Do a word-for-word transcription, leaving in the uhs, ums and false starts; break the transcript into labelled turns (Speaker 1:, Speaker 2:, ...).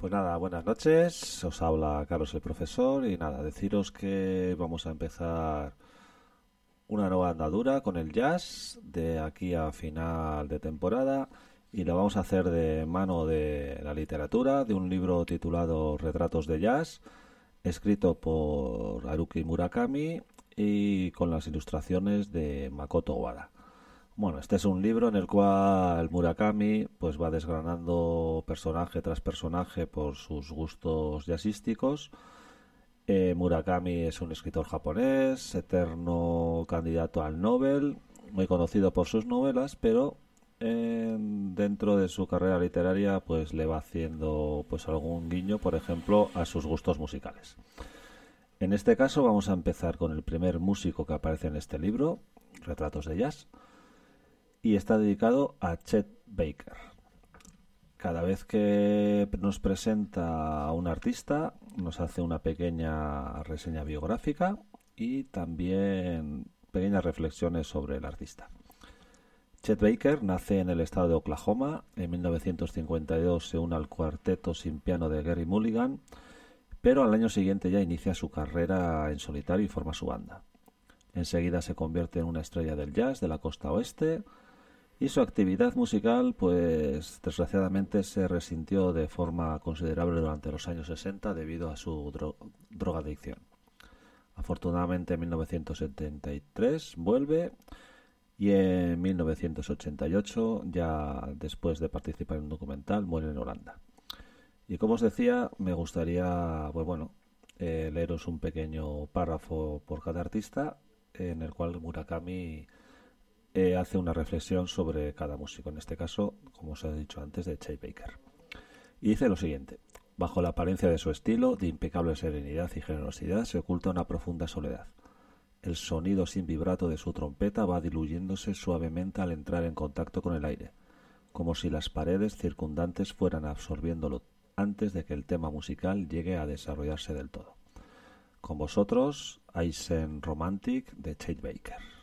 Speaker 1: Pues nada, buenas noches. Os habla Carlos el profesor y nada, deciros que vamos a empezar una nueva andadura con el jazz de aquí a final de temporada y lo vamos a hacer de mano de la literatura, de un libro titulado Retratos de Jazz, escrito por Haruki Murakami y con las ilustraciones de Makoto Wada. Bueno, este es un libro en el cual Murakami pues va desgranando personaje tras personaje por sus gustos jazzísticos. Eh, Murakami es un escritor japonés, eterno candidato al Nobel, muy conocido por sus novelas, pero eh, dentro de su carrera literaria pues le va haciendo pues algún guiño, por ejemplo, a sus gustos musicales. En este caso vamos a empezar con el primer músico que aparece en este libro, Retratos de Jazz, y está dedicado a Chet Baker. Cada vez que nos presenta a un artista, nos hace una pequeña reseña biográfica y también pequeñas reflexiones sobre el artista. Chet Baker nace en el estado de Oklahoma. En mil novecientos cincuenta y dos se une al cuarteto sin piano de Gerry Mulligan, pero al año siguiente ya inicia su carrera en solitario y forma su banda. Enseguida se convierte en una estrella del jazz de la costa oeste. Y su actividad musical, pues desgraciadamente se resintió de forma considerable durante los años sesenta debido a su dro- drogadicción. Afortunadamente en mil novecientos setenta y tres vuelve y en mil novecientos ochenta y ocho, ya después de participar en un documental, muere en Holanda. Y como os decía, me gustaría, pues bueno, eh, leeros un pequeño párrafo por cada artista en el cual Murakami Eh, hace una reflexión sobre cada músico, en este caso, como os he dicho antes, de Chet Baker. Y dice lo siguiente: bajo la apariencia de su estilo, de impecable serenidad y generosidad, se oculta una profunda soledad. El sonido sin vibrato de su trompeta va diluyéndose suavemente al entrar en contacto con el aire, como si las paredes circundantes fueran absorbiéndolo antes de que el tema musical llegue a desarrollarse del todo. Con vosotros, Eisen Romantic de Chet Baker.